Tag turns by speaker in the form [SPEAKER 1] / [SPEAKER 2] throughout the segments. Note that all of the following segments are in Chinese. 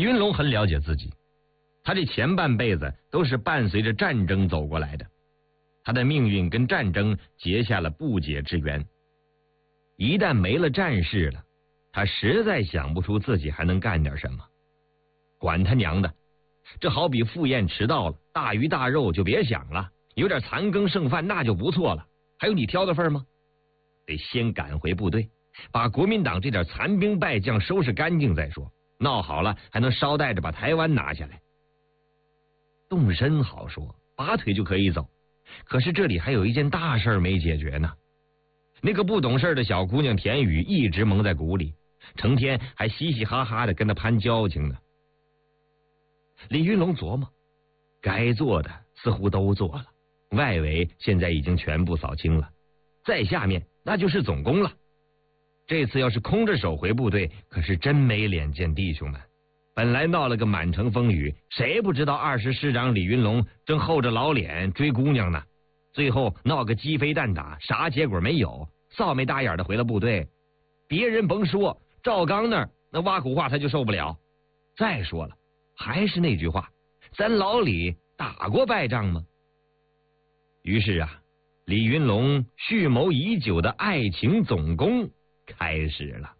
[SPEAKER 1] 云龙很了解自己，他这前半辈子都是伴随着战争走过来的，他的命运跟战争结下了不解之缘。一旦没了战事了，他实在想不出自己还能干点什么。管他娘的，这好比赴宴迟到了，大鱼大肉就别想了，有点残羹剩饭那就不错了，还有你挑的份吗？得先赶回部队，把国民党这点残兵败将收拾干净再说，闹好了还能捎带着把台湾拿下来。动身好说，拔腿就可以走，可是这里还有一件大事没解决呢。那个不懂事的小姑娘田雨一直蒙在鼓里，成天还嘻嘻哈哈的跟她攀交情呢。李云龙琢磨，该做的似乎都做了，外围现在已经全部扫清了，再下面那就是总攻了。这次要是空着手回部队，可是真没脸见弟兄们。本来闹了个满城风雨，谁不知道20师长李云龙正厚着老脸追姑娘呢？最后闹个鸡飞蛋打，啥结果没有，臊没大眼的回了部队。别人甭说，赵刚那挖苦话他就受不了。再说了，还是那句话，咱老李打过败仗吗？于是啊，李云龙蓄谋已久的爱情总攻开始了。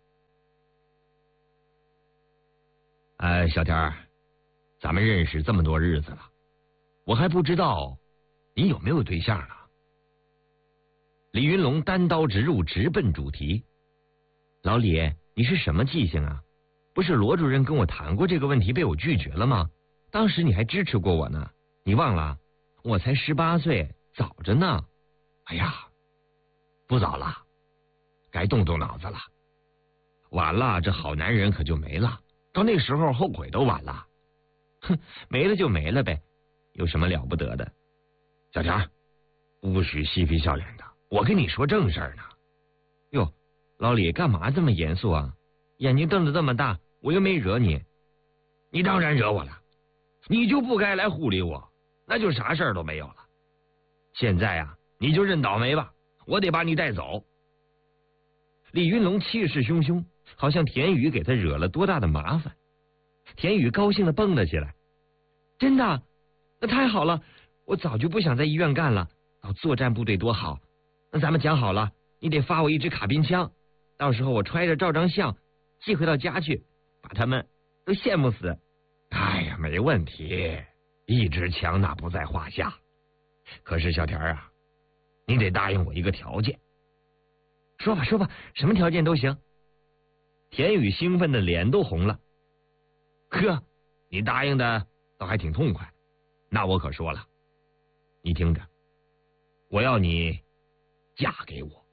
[SPEAKER 1] 小田儿，咱们认识这么多日子了，我还不知道你有没有对象呢？李云龙单刀直入，直奔主题。老李，你是什么记性啊？不是罗主任跟我谈过这个问题，被我拒绝了吗？当时你还支持过我呢，你忘了？我才18岁，早着呢。哎呀，不早了，该动动脑子了。晚了，这好男人可就没了，到那时候后悔都晚了。哼，没了就没了呗，有什么了不得的？小田，不许嬉皮笑脸的，我跟你说正事儿呢。哟，老李干嘛这么严肃啊？眼睛瞪得这么大，我又没惹你。你当然惹我了，你就不该来护理我，那就啥事儿都没有了。现在啊，你就认倒霉吧，我得把你带走。李云龙气势汹汹，好像田雨给他惹了多大的麻烦。田雨高兴的蹦了起来，真的？那太好了，我早就不想在医院干了，到作战部队多好。那咱们讲好了，你得发我一支卡宾枪，到时候我揣着照张相寄回到家去，把他们都羡慕死。哎呀，没问题，一支枪那不在话下。可是小田啊，你得答应我一个条件。说吧说吧，什么条件都行。田雨兴奋的脸都红了。呵，你答应的倒还挺痛快，那我可说了，你听着，我要你嫁给我。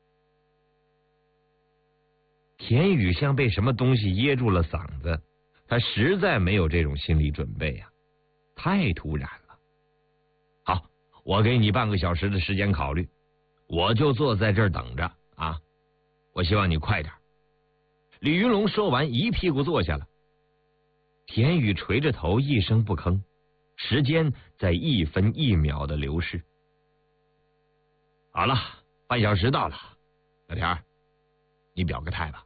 [SPEAKER 1] 田雨像被什么东西噎住了嗓子，他实在没有这种心理准备啊，太突然了。好，我给你半个小时的时间考虑，我就坐在这儿等着啊，我希望你快点。李云龙说完，一屁股坐下了。田雨垂着头一声不吭，时间在1分1秒的流逝。好了，半小时到了，小田，你表个态吧。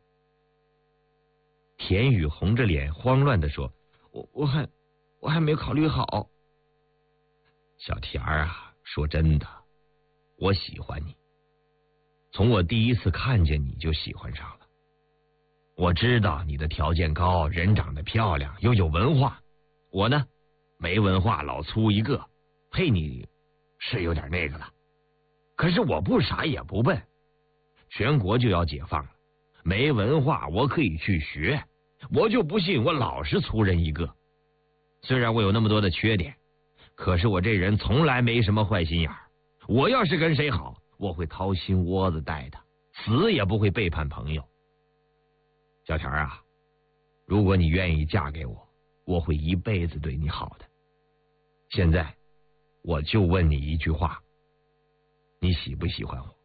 [SPEAKER 1] 田雨红着脸慌乱地说：我还没考虑好。小田啊，说真的，我喜欢你，从我第一次看见你就喜欢上了。我知道你的条件高，人长得漂亮，又有文化。我呢，没文化，老粗一个，配你是有点那个了。可是我不傻也不笨，全国就要解放了，没文化我可以去学，我就不信我老是粗人一个。虽然我有那么多的缺点，可是我这人从来没什么坏心眼儿。我要是跟谁好，我会掏心窝子待他，死也不会背叛朋友。小田啊，如果你愿意嫁给我，我会一辈子对你好的。现在我就问你一句话，你喜不喜欢我？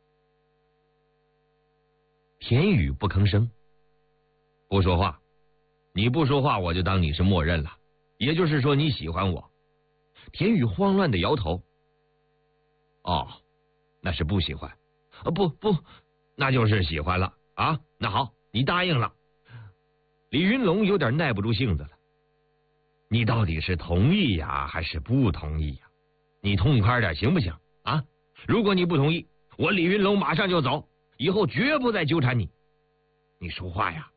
[SPEAKER 1] 田雨不吭声，不说话。你不说话，我就当你是默认了，也就是说你喜欢我。田雨慌乱的摇头。哦，那是不喜欢。不，那就是喜欢了啊。那好，你答应了。李云龙有点耐不住性子了。 你到底是同意呀，还是不同意呀？你痛快点行不行啊？如果你不同意，我李云龙马上就走，以后绝不再纠缠你。你说话呀！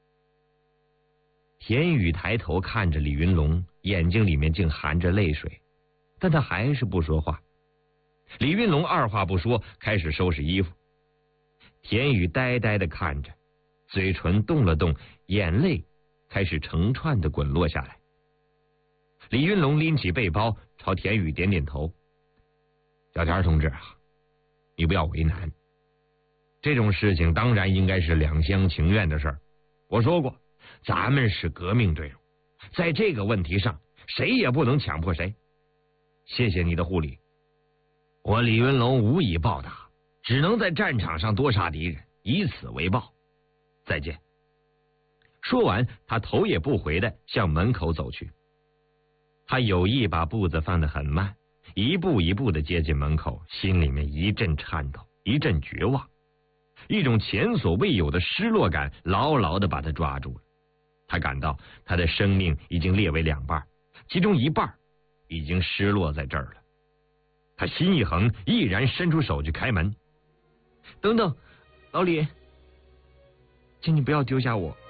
[SPEAKER 1] 田宇抬头看着李云龙，眼睛里面竟含着泪水，但他还是不说话。李云龙二话不说，开始收拾衣服。田宇呆呆的看着，嘴唇动了动，眼泪开始成串的滚落下来。李云龙拎起背包，朝田宇点点头：“小田同志啊，你不要为难，这种事情当然应该是两厢情愿的事儿。我说过，咱们是革命队伍，在这个问题上，谁也不能强迫谁。谢谢你的护理，我李云龙无以报答，只能在战场上多杀敌人，以此为报。再见。”说完，他头也不回的向门口走去。他有意把步子放得很慢，一步一步的接近门口，心里面一阵颤抖，一阵绝望，一种前所未有的失落感牢牢的把他抓住了。他感到他的生命已经裂为两半，其中一半已经失落在这儿了。他心一横，毅然伸出手去开门。“等等，老李，请你不要丢下我。”